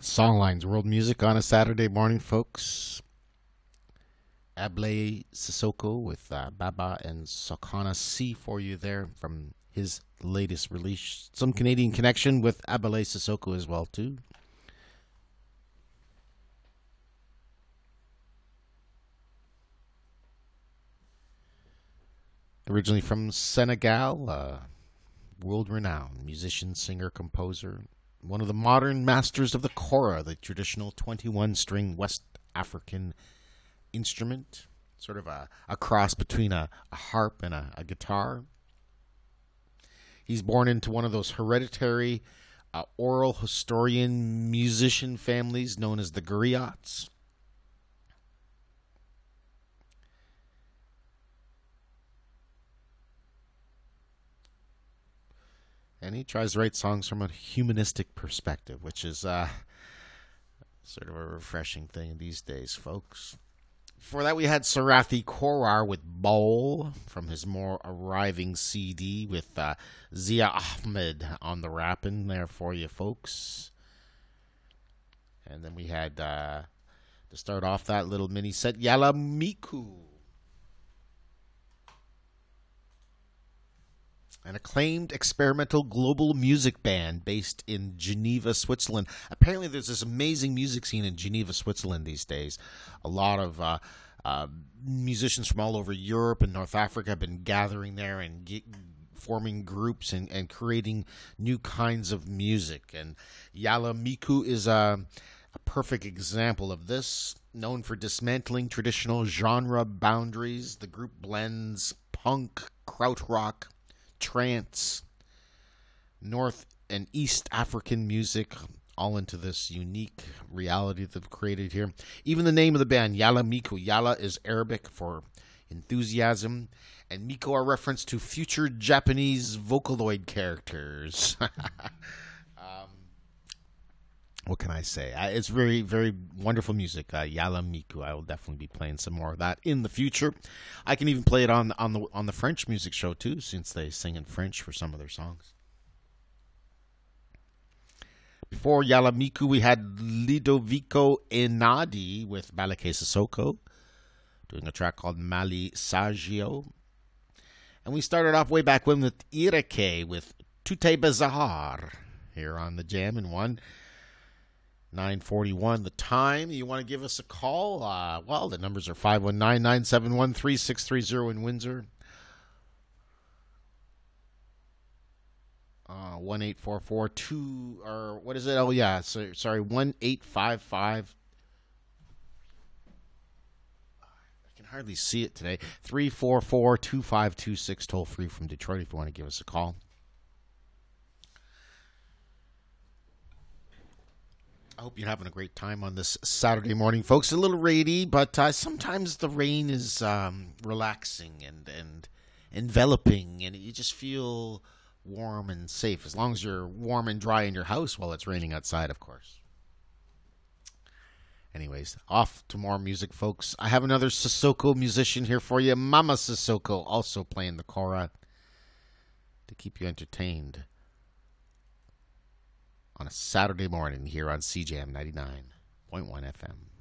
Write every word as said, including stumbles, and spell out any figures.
Songlines World Music on a Saturday morning, folks. Ablay Sissoko with uh, Baba and Sokana C for you there from his latest release. Some Canadian connection with Ablay Sissoko as well, too. Originally from Senegal, uh, world-renowned musician, singer, composer, one of the modern masters of the kora, the traditional twenty-one string West African instrument, sort of a, a cross between a, a harp and a, a guitar. He's born into one of those hereditary uh, oral historian musician families known as the griots. And he tries to write songs from a humanistic perspective, which is uh, sort of a refreshing thing these days, folks. Before that, we had Sarathi Korar with Bowl from his more arriving C D with uh, Zia Ahmed on the rapping there for you, folks. And then we had, uh, to start off that little mini set, Yala Miku, an acclaimed experimental global music band based in Geneva, Switzerland. Apparently, there's this amazing music scene in Geneva, Switzerland these days. A lot of uh, uh, musicians from all over Europe and North Africa have been gathering there and get, forming groups and, and creating new kinds of music. And Yala Miku is a, a perfect example of this. Known for dismantling traditional genre boundaries, the group blends punk, krautrock, trance, North and East African music, all into this unique reality that they've created here. Even the name of the band, Yala Miku. Yala is Arabic for enthusiasm, and Miku are reference to future Japanese Vocaloid characters. um, what can I say? I, it's very, very wonderful music. Uh, Yala Miku. I will definitely be playing some more of that in the future. I can even play it on on the on the French music show too, since they sing in French for some of their songs. Before Yala Miku, we had Ludovico Einaudi with Balake Sissoko, doing a track called Mali Saggio. And we started off way back when with Irake with Tute Bazar here on the Jam in one. nine forty-one the time. You want to give us a call? Uh, well, the numbers are five one nine, nine seven one, three six three zero in Windsor. Uh, one eight four four two, or what is it? Oh, yeah. So, sorry, one eight five five. I can hardly see it today. three four four, two five two six, toll free from Detroit if you want to give us a call. I hope you're having a great time on this Saturday morning, folks. A little rainy, but uh, sometimes the rain is um, relaxing and, and enveloping, and you just feel warm and safe, as long as you're warm and dry in your house while it's raining outside, of course. Anyways, off to more music, folks. I have another Sissoko musician here for you, Mama Sissoko, also playing the kora to keep you entertained on a Saturday morning here on C J M ninety-nine point one F M.